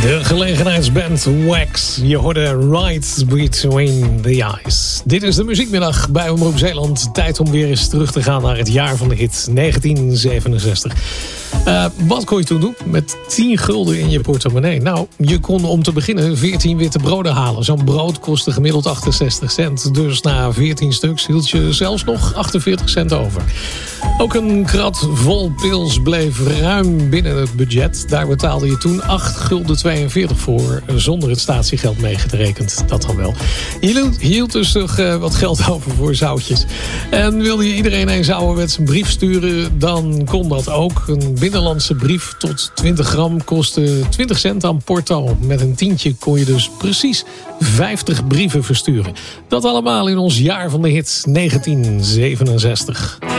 De gelegenheidsband Wax. Je hoorde Right Between the Eyes. Dit is de muziekmiddag bij Omroep Zeeland. Tijd om weer eens terug te gaan naar het jaar van de hit 1967. Wat kon je toen doen met 10 gulden in je portemonnee? Nou, je kon om te beginnen 14 witte broden halen. Zo'n brood kostte gemiddeld 68 cent. Dus na 14 stuks hield je zelfs nog 48 cent over. Ook een krat vol pils bleef ruim binnen het budget. Daar betaalde je toen 8 gulden 42 voor, zonder het statiegeld meegerekend. Dat dan wel. Je hield dus nog wat geld over voor zoutjes. En wilde je iedereen eens ouderwets een brief sturen, dan kon dat ook. Een binnenlandse brief tot 20 gram kostte 20 cent aan porto. Met een tientje kon je dus precies 50 brieven versturen. Dat allemaal in ons jaar van de hit 1967.